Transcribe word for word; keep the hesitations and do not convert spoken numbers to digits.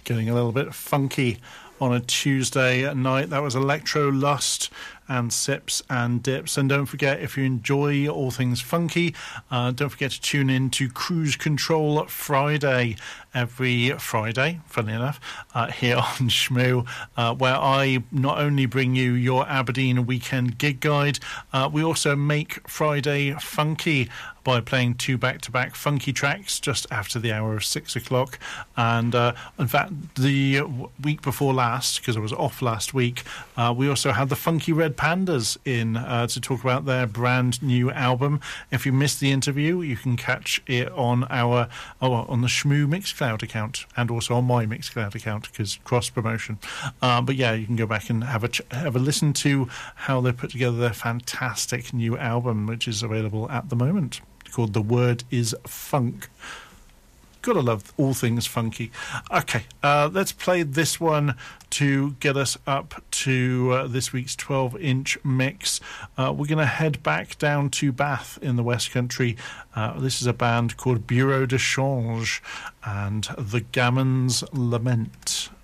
Getting a little bit funky on a Tuesday night. That was Electro Lust and Sips and Dips. And don't forget, if you enjoy all things funky, uh, don't forget to tune in to Cruise Control Friday, every Friday, funny enough, uh, here on Shmoo, uh, where I not only bring you your Aberdeen weekend gig guide, uh, we also make Friday funky by playing two back-to-back funky tracks just after the hour of six o'clock. And uh, in fact, the week before last, because I was off last week, uh, we also had the Funky Red Pandas in uh, to talk about their brand new album. If you missed the interview, you can catch it on our oh, on the Shmoo Mixcloud account, and also on my Mixcloud account, because cross promotion. Uh, but yeah, you can go back and have a ch- have a listen to how they put together their fantastic new album, which is available at the moment, called The Word Is Funk. Gotta love all things funky. Okay, uh, let's play this one to get us up to uh, this week's twelve-inch mix. Uh, we're going to head back down to Bath in the West Country. Uh, this is a band called Bureau de Change and The Gammon's Lament.